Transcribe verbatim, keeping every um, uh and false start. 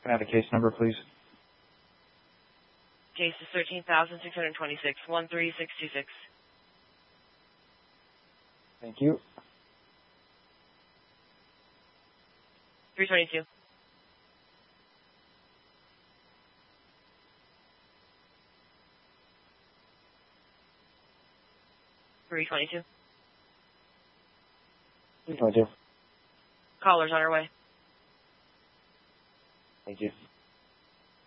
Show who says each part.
Speaker 1: Can I have the case number, please?
Speaker 2: Case is thirteen thousand six hundred twenty-six, one three six two six.
Speaker 1: Thank you.
Speaker 2: three twenty-two. three twenty-two.
Speaker 1: three twenty-two.
Speaker 2: Caller's on her way.
Speaker 1: Thank you.